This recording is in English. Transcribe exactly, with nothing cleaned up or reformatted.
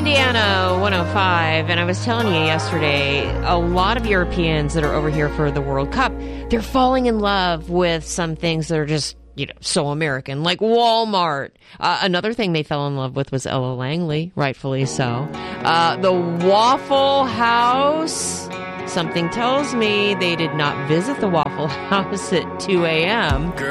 Indiana one oh five, and I was telling you yesterday, a lot of Europeans that are over here for the World Cup, they're falling in love with some things that are just, you know, so American, like Walmart. Uh, another thing they fell in love with was Ella Langley, rightfully so. Uh, the Waffle House. Something tells me they did not visit the Waffle House at two a.m.